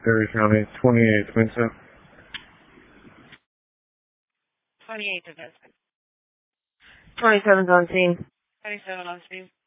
Perry County, 28th Vincent. 28th of Vincent. 27's on scene. 27 on scene.